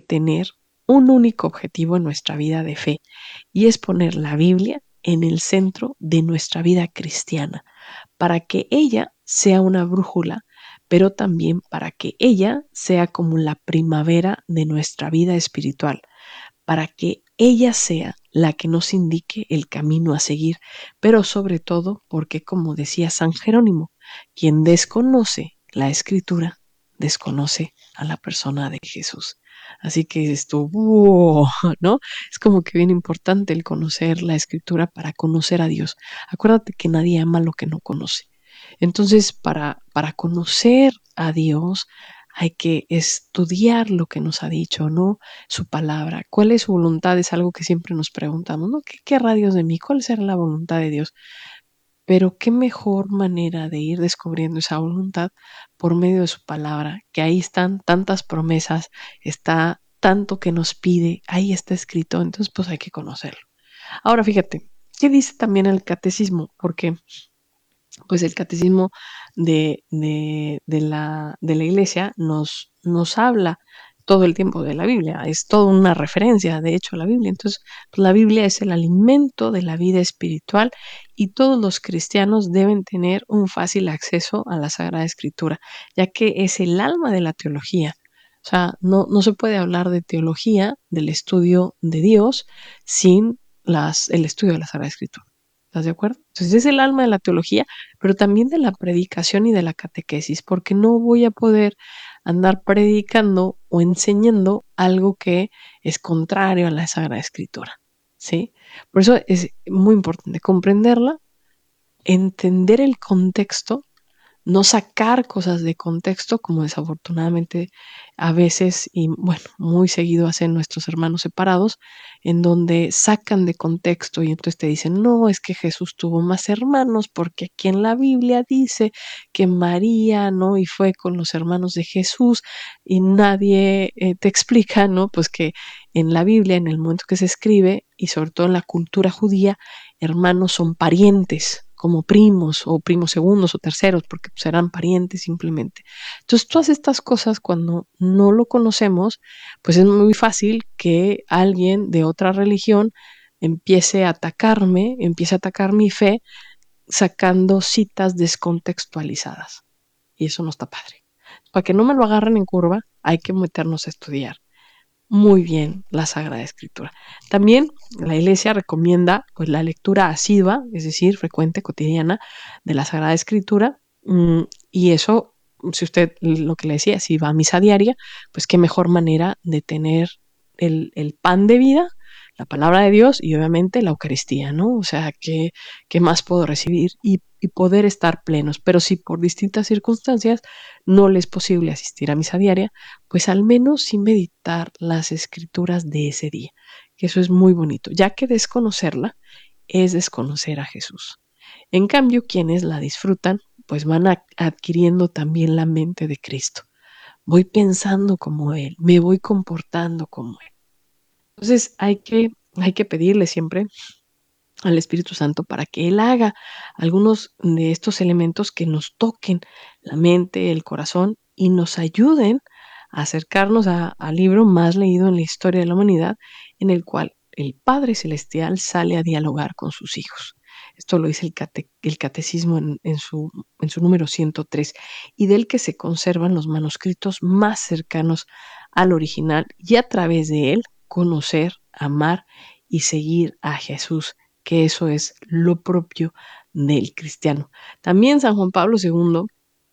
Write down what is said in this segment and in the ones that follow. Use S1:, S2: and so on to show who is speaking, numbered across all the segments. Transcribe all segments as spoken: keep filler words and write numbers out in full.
S1: tener un único objetivo en nuestra vida de fe, y es poner la Biblia en el centro de nuestra vida cristiana, para que ella sea una brújula, pero también para que ella sea como la primavera de nuestra vida espiritual, para que ella sea la que nos indique el camino a seguir, pero sobre todo porque, como decía San Jerónimo, quien desconoce la Escritura, desconoce a la persona de Jesús. Así que esto, wow, ¿no? Es como que bien importante el conocer la Escritura para conocer a Dios. Acuérdate que nadie ama lo que no conoce. Entonces, para, para conocer a Dios, hay que estudiar lo que nos ha dicho, ¿no? Su palabra. ¿Cuál es su voluntad? Es algo que siempre nos preguntamos, ¿no? ¿Qué querrá Dios de mí? ¿Cuál será la voluntad de Dios? Pero qué mejor manera de ir descubriendo esa voluntad por medio de su palabra, que ahí están tantas promesas, está tanto que nos pide, ahí está escrito, entonces pues hay que conocerlo. Ahora fíjate, ¿qué dice también el catecismo? Porque pues el catecismo de, de, de, la, de la iglesia nos, nos habla todo el tiempo de la Biblia, es toda una referencia, de hecho, a la Biblia. Entonces, pues la Biblia es el alimento de la vida espiritual y todos los cristianos deben tener un fácil acceso a la Sagrada Escritura, ya que es el alma de la teología. O sea, no, no se puede hablar de teología, del estudio de Dios, sin las, el estudio de la Sagrada Escritura. ¿Estás de acuerdo? Entonces es el alma de la teología, pero también de la predicación y de la catequesis, porque no voy a poder andar predicando o enseñando algo que es contrario a la Sagrada Escritura, ¿sí? Por eso es muy importante comprenderla, entender el contexto, no sacar cosas de contexto, como desafortunadamente a veces y bueno, muy seguido hacen nuestros hermanos separados, en donde sacan de contexto y entonces te dicen, no, es que Jesús tuvo más hermanos porque aquí en la Biblia dice que María, ¿no? Y fue con los hermanos de Jesús y nadie eh, te explica, ¿no? Pues que en la Biblia, en el momento que se escribe y sobre todo en la cultura judía, hermanos son parientes, como primos o primos segundos o terceros, porque pues, eran parientes simplemente. Entonces, todas estas cosas, cuando no lo conocemos, pues es muy fácil que alguien de otra religión empiece a atacarme, empiece a atacar mi fe, sacando citas descontextualizadas. Y eso no está padre. Para que no me lo agarren en curva, hay que meternos a estudiar muy bien la Sagrada Escritura. También la Iglesia recomienda pues la lectura asidua, es decir, frecuente, cotidiana de la Sagrada Escritura, y eso, si usted lo que le decía, si va a misa diaria, pues qué mejor manera de tener el, el pan de vida, la palabra de Dios y obviamente la Eucaristía, ¿no? O sea, ¿qué, qué más puedo recibir? Y, y poder estar plenos. Pero si por distintas circunstancias no le es posible asistir a misa diaria, pues al menos sí meditar las escrituras de ese día, que eso es muy bonito, ya que desconocerla es desconocer a Jesús. En cambio, quienes la disfrutan, pues van a, adquiriendo también la mente de Cristo. Voy pensando como Él, me voy comportando como Él. Entonces hay que, hay que pedirle siempre al Espíritu Santo para que Él haga algunos de estos elementos que nos toquen la mente, el corazón y nos ayuden a acercarnos al libro más leído en la historia de la humanidad, en el cual el Padre Celestial sale a dialogar con sus hijos. Esto lo dice el, cate, el catecismo en, en, su, en su número ciento tres, y del que se conservan los manuscritos más cercanos al original, y a través de él conocer, amar y seguir a Jesús, que eso es lo propio del cristiano. También San Juan Pablo segundo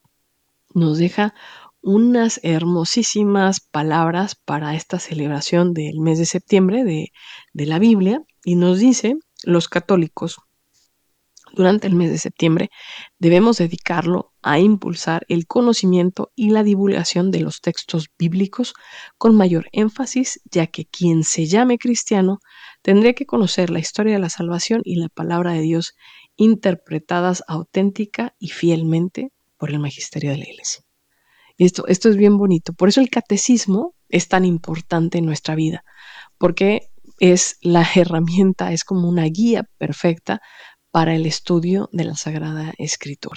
S1: nos deja unas hermosísimas palabras para esta celebración del mes de septiembre de, de la Biblia, y nos dice, los católicos durante el mes de septiembre debemos dedicarlo a impulsar el conocimiento y la divulgación de los textos bíblicos con mayor énfasis, ya que quien se llame cristiano tendría que conocer la historia de la salvación y la palabra de Dios interpretadas auténtica y fielmente por el magisterio de la Iglesia. Esto, esto es bien bonito. Por eso el catecismo es tan importante en nuestra vida, porque es la herramienta, es como una guía perfecta para el estudio de la Sagrada Escritura.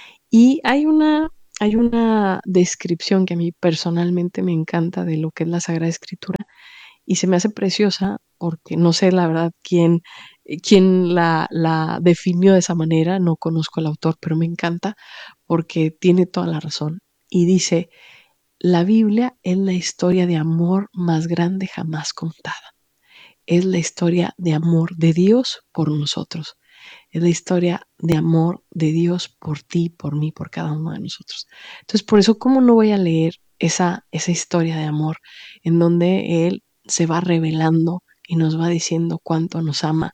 S1: Y hay una, hay una descripción que a mí personalmente me encanta de lo que es la Sagrada Escritura, y se me hace preciosa porque no sé la verdad quién, quién la, la definió de esa manera, no conozco al autor, pero me encanta porque tiene toda la razón. Y dice, la Biblia es la historia de amor más grande jamás contada. Es la historia de amor de Dios por nosotros. Es la historia de amor de Dios por ti, por mí, por cada uno de nosotros. Entonces, por eso, ¿cómo no voy a leer esa, esa historia de amor en donde Él se va revelando y nos va diciendo cuánto nos ama?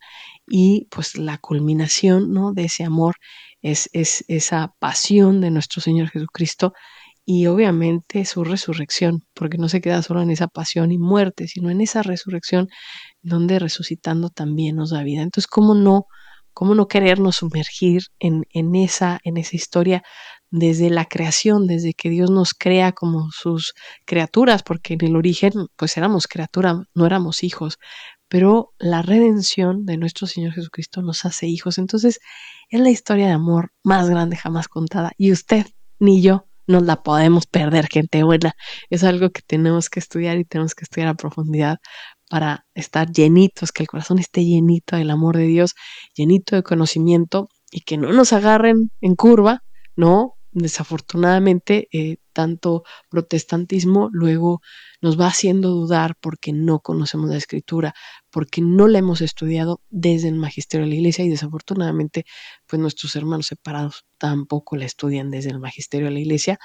S1: Y pues la culminación, ¿no?, de ese amor es, es esa pasión de nuestro Señor Jesucristo y obviamente su resurrección, porque no se queda solo en esa pasión y muerte, sino en esa resurrección donde resucitando también nos da vida. Entonces, ¿cómo no, cómo no querernos sumergir en, en, esa, en esa historia desde la creación, desde que Dios nos crea como sus criaturas, porque en el origen pues éramos criaturas, no éramos hijos, pero la redención de nuestro Señor Jesucristo nos hace hijos. Entonces, es la historia de amor más grande jamás contada y usted ni yo nos la podemos perder, gente buena. Es algo que tenemos que estudiar y tenemos que estudiar a profundidad para estar llenitos, que el corazón esté llenito del amor de Dios, llenito de conocimiento y que no nos agarren en curva, ¿no? Desafortunadamente, eh, tanto protestantismo luego nos va haciendo dudar porque no conocemos la escritura, porque no la hemos estudiado desde el magisterio de la iglesia y desafortunadamente, pues nuestros hermanos separados tampoco la estudian desde el magisterio de la iglesia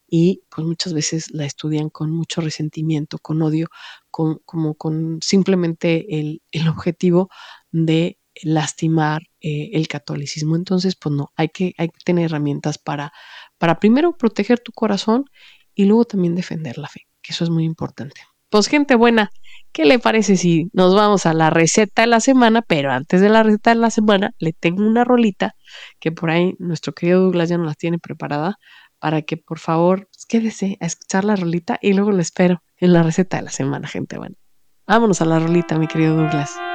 S1: y pues muchas veces la estudian con mucho resentimiento, con odio, con, como con simplemente el, el objetivo de lastimar eh, el catolicismo. Entonces, pues no, hay que, hay que tener herramientas para, para primero proteger tu corazón y luego también defender la fe, que eso es muy importante. Pues gente buena, ¿qué le parece si nos vamos a la receta de la semana? Pero antes de la receta de la semana, le tengo una rolita que por ahí nuestro querido Douglas ya nos la tiene preparada para que por favor pues, quédese a escuchar la rolita y luego lo espero en la receta de la semana, gente buena. Vámonos a la rolita, mi querido Douglas.